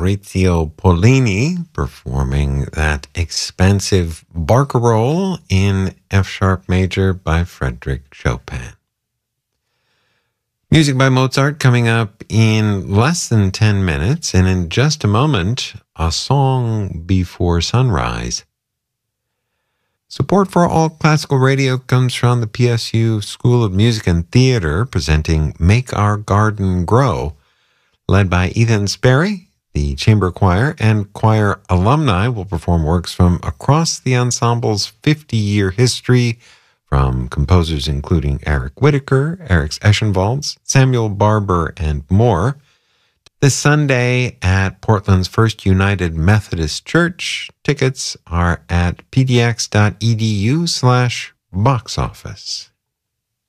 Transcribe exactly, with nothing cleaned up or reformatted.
Maurizio Pollini performing that expensive barcarolle in F-sharp major by Frédéric Chopin. Music by Mozart coming up in less than ten minutes, and in just a moment, A Song Before Sunrise. Support for All Classical Radio comes from the P S U School of Music and Theater, presenting Make Our Garden Grow, led by Ethan Sperry. The chamber choir and choir alumni will perform works from across the ensemble's fifty-year history, from composers including Eric Whitacre, Eric Eschenwalds, Samuel Barber, and more. This Sunday at Portland's First United Methodist Church. Tickets are at pdx.edu slash box office.